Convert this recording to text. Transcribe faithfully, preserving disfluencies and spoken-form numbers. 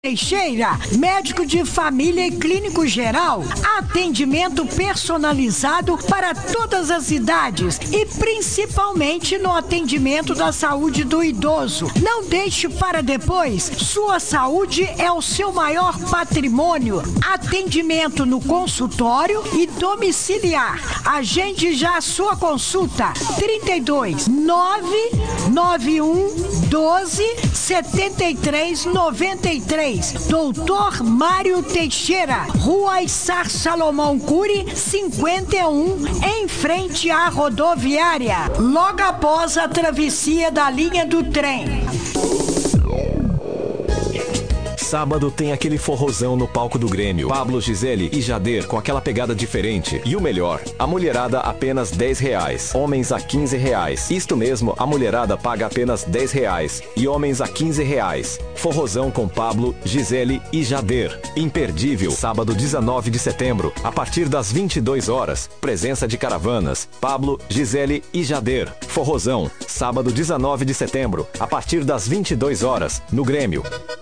Teixeira, médico de família e clínico geral, atendimento personalizado para todas as idades e principalmente no atendimento da saúde do idoso. Não deixe para depois, sua saúde é o seu maior patrimônio. Atendimento no consultório e domiciliar. Agende já a sua consulta. trinta e dois, nove nove um, doze, setenta e três, noventa e três. Doutor Mário Teixeira, Rua Issar Salomão Cury, cinquenta e um, em frente à rodoviária, logo após a travessia da linha do trem. Sábado tem aquele forrozão no palco do Grêmio. Pablo, Gisele e Jader com aquela pegada diferente. E o melhor, a mulherada apenas dez reais. Homens a quinze reais. Isto mesmo, a mulherada paga apenas dez reais. E homens a quinze reais. Forrozão com Pablo, Gisele e Jader. Imperdível, sábado dezenove de setembro, a partir das vinte e duas horas. Presença de caravanas, Pablo, Gisele e Jader. Forrozão, sábado dezenove de setembro, a partir das vinte e duas horas, no Grêmio.